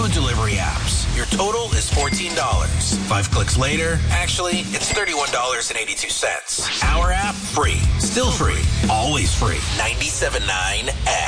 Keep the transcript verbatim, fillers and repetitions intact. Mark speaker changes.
Speaker 1: food delivery apps. Your total is fourteen dollars. Five clicks later, actually, it's thirty-one dollars and eighty-two cents. Our app, free. Still free. Always free. ninety-seven point nine X.